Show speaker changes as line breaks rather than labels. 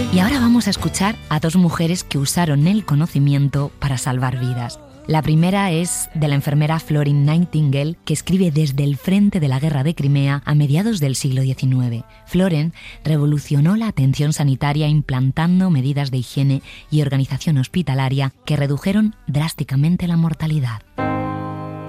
Y ahora vamos a escuchar a dos mujeres que usaron el conocimiento para salvar vidas. La primera es de la enfermera Florence Nightingale, que escribe desde el frente de la guerra de Crimea a mediados del siglo XIX. Florence revolucionó la atención sanitaria implantando medidas de higiene y organización hospitalaria que redujeron drásticamente la mortalidad.